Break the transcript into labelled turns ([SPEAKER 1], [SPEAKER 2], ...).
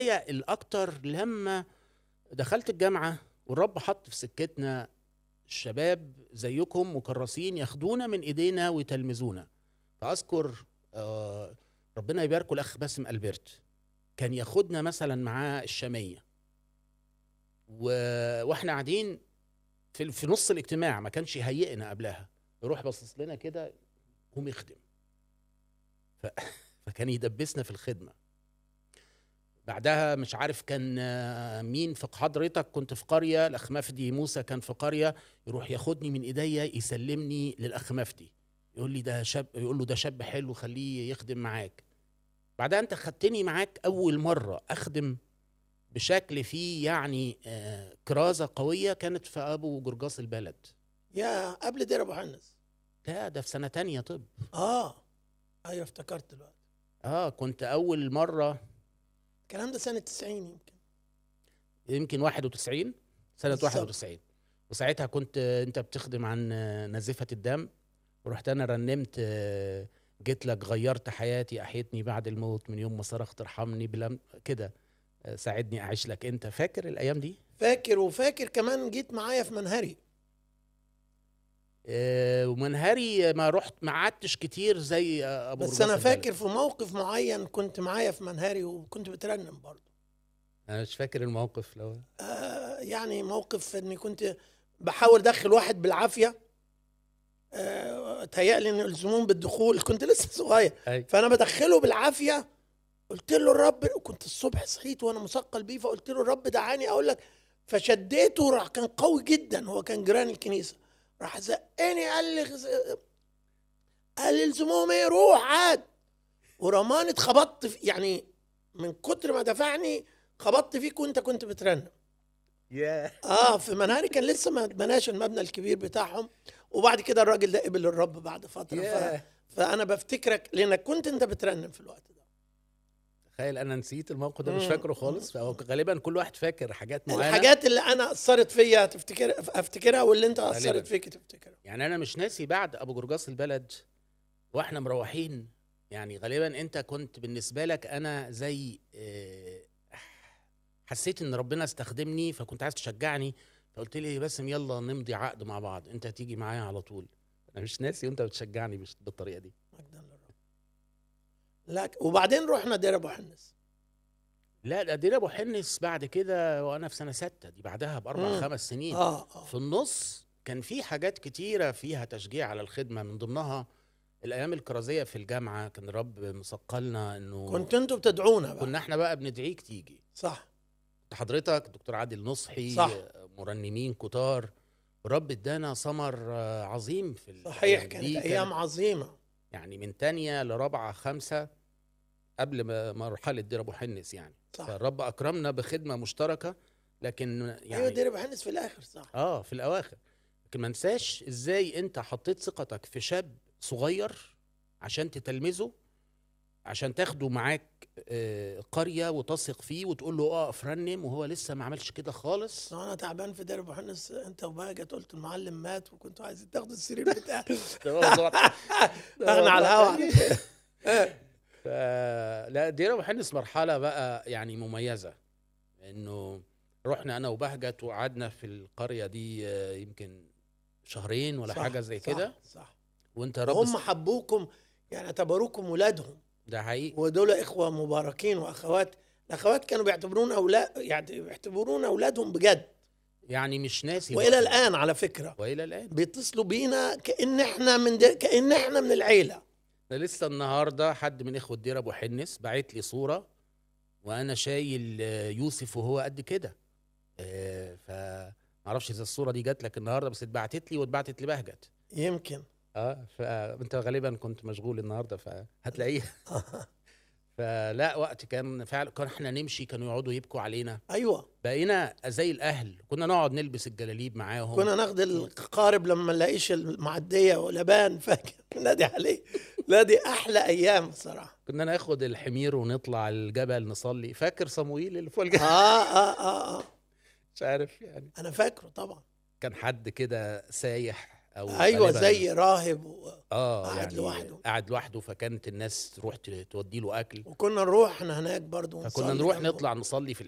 [SPEAKER 1] هي الأكتر لما دخلت الجامعة والرب حط في سكتنا الشباب زيكم مكرسين ياخدونا من ايدينا ويتلمذونا. فاذكر ربنا يباركه الاخ باسم البرت، كان ياخدنا مثلا معاه الشاميه واحنا قاعدين في نص الاجتماع، ما كانش يهيئنا قبلها، يروح باصص لنا كده قوم يخدم. ف... فكان يدبسنا في الخدمه. بعدها مش عارف كان مين في حضرتك، كنت في قريه، الاخ مفدي موسى كان في قريه، يروح ياخدني من ايديا يسلمني للاخ مفدي، يقول لي ده شاب، يقول له ده شاب حلو خليه يخدم معاك. بعدها انت خدتني معاك اول مره اخدم بشكل فيه يعني كرازه قويه، كانت في ابو جرجاس البلد.
[SPEAKER 2] يا قبل دير ابو حنس.
[SPEAKER 1] ده في سنه تانية طب.
[SPEAKER 2] ايوه افتكرت دلوقتي.
[SPEAKER 1] كنت اول مره،
[SPEAKER 2] الكلام ده سنة 90
[SPEAKER 1] يمكن 91، سنه
[SPEAKER 2] بالظبط.
[SPEAKER 1] 91. وساعتها كنت انت بتخدم عن نزفه الدم، ورحت انا رنمت جيت لك غيرت حياتي احيتني بعد الموت من يوم ما صرخت ارحمني بلم كده، ساعدني اعيش لك انت. فاكر الايام دي؟
[SPEAKER 2] فاكر، وفاكر كمان جيت معايا في منهري.
[SPEAKER 1] ومنهري ما رحت، ما قعدتش كتير زي ابو
[SPEAKER 2] بس
[SPEAKER 1] جرجاس
[SPEAKER 2] انا
[SPEAKER 1] البلد.
[SPEAKER 2] فاكر في موقف معين كنت معايا في منهري وكنت بترنم برضه.
[SPEAKER 1] انا مش فاكر الموقف لو
[SPEAKER 2] يعني موقف اني كنت بحاول ادخل واحد بالعافيه، تهيألي ان يلزمون بالدخول، كنت لسه صغير.
[SPEAKER 1] أي.
[SPEAKER 2] فانا بدخله بالعافيه، قلت له الرب، كنت الصبح صحيت وانا مثقل بيه، فقلت له الرب دعاني اقول لك، فشديته، راح كان قوي جدا، هو كان جيران الكنيسه، راح زقني قال لي الزموهم ايه، روح عاد، ورماني اتخبطت يعني من كتر ما دفعني خبطت فيك وانت كنت بترنم. في منهاري كان لسه ما اتبناش المبنى الكبير بتاعهم، وبعد كده الراجل ده قبل الرب بعد فتره. فانا بفتكرك لانك كنت انت بترنم في الوقت ده.
[SPEAKER 1] تخيل انا نسيت الموقف ده، مش فاكره خالص. فهو غالبا كل واحد فاكر حاجات معينه،
[SPEAKER 2] الحاجات اللي انا اثرت فيا افتكرها، واللي انت
[SPEAKER 1] غالبا.
[SPEAKER 2] اثرت فيك تفتكرها.
[SPEAKER 1] يعني انا مش ناسي بعد ابو جرجاس البلد واحنا مروحين، يعني غالبا انت كنت بالنسبه لك انا زي حسيت ان ربنا استخدمني، فكنت عايز تشجعني، فقلت لي باسم يلا نمضي عقد مع بعض، انت هتيجي معايا على طول. انا مش ناسي وانت بتشجعني مش بالطريقه دي.
[SPEAKER 2] مجدا للرب. لا، وبعدين رحنا دير ابو حنس.
[SPEAKER 1] لا ده دير ابو حنس بعد كده وانا في سنه 6، دي بعدها باربع 5 سنين. في النص كان في حاجات كتيره فيها تشجيع على الخدمه، من ضمنها الايام الكرازيه في الجامعه، كان الرب مثقلنا انه
[SPEAKER 2] كنت انتوا بتدعونا بقى.
[SPEAKER 1] كنا احنا بقى بندعيك تيجي.
[SPEAKER 2] صح.
[SPEAKER 1] حضرتك دكتور عادل نصحي،
[SPEAKER 2] صح.
[SPEAKER 1] مرنمين كتار، الرب ادانا ثمر عظيم في
[SPEAKER 2] صحيح، كانت ايام عظيمه،
[SPEAKER 1] يعني من تانية لرابعة 5 قبل ما مرحله دير ابو حنس يعني.
[SPEAKER 2] صح.
[SPEAKER 1] فالرب اكرمنا بخدمه مشتركه، لكن يعني
[SPEAKER 2] ايوه دير ابو حنس في الاخر، صح.
[SPEAKER 1] في الاواخر. لكن ما انساش ازاي انت حطيت ثقتك في شاب صغير عشان تتلمذه، عشان تاخده معاك قريه وتثق فيه وتقول له اقف رنم، وهو لسه ما عملش كده خالص.
[SPEAKER 2] انا تعبان في دير ابو حنس، انت وبهجت قلت المعلم مات وكنتوا عايزين تاخدوا السرير بتاعي. احنا على الهوا.
[SPEAKER 1] لا دير ابو حنس مرحله بقى يعني مميزه، انه رحنا انا وبهجت وقعدنا في القريه دي يمكن شهرين ولا حاجه زي كده.
[SPEAKER 2] صح.
[SPEAKER 1] وانت رب
[SPEAKER 2] هم حبوكم، يعني اعتبروكم ولادهم.
[SPEAKER 1] ده حقيقي.
[SPEAKER 2] ودول اخوه مباركين، واخوات، الاخوات كانوا بيعتبرونا اولاد، يعني بيعتبرونا اولادهم بجد.
[SPEAKER 1] يعني مش ناسي،
[SPEAKER 2] والى الان على فكره
[SPEAKER 1] والى الان
[SPEAKER 2] بيتصلوا بينا كأن احنا كأن احنا من العيله.
[SPEAKER 1] ده لسه النهارده حد من اخوه دير ابو حنس بعت لي صوره وانا شايل يوسف وهو قد كده. فمعرفش اذا الصوره دي جات لك النهارده، بس اتبعتت لي واتبعتت لبهجت
[SPEAKER 2] يمكن.
[SPEAKER 1] فانت غالبا كنت مشغول النهارده فهتلاقيها. فلا وقت كان فعلا، كان احنا نمشي كانوا يقعدوا يبكوا علينا.
[SPEAKER 2] ايوه
[SPEAKER 1] بقينا زي الاهل، كنا نقعد نلبس الجلاليب معاهم،
[SPEAKER 2] كنا ناخد القارب لما نلاقيش المعديه ولبان، فاكر نادي عليه. لا دي احلى ايام بصراحه.
[SPEAKER 1] كنا ناخد الحمير ونطلع الجبل نصلي. فاكر صموئيل اللي فوق الجبل؟
[SPEAKER 2] آه.
[SPEAKER 1] مش عارف يعني.
[SPEAKER 2] انا فاكره طبعا.
[SPEAKER 1] كان حد كده سايح او
[SPEAKER 2] ايوه
[SPEAKER 1] غالباً-
[SPEAKER 2] زي راهب
[SPEAKER 1] اه
[SPEAKER 2] قاعد لوحده.
[SPEAKER 1] قاعد لوحده، فكانت الناس تروح تودي له اكل،
[SPEAKER 2] وكنا نروح احنا هناك برضو
[SPEAKER 1] فكنا
[SPEAKER 2] ونصلي
[SPEAKER 1] نروح
[SPEAKER 2] جنبه.
[SPEAKER 1] نطلع نصلي في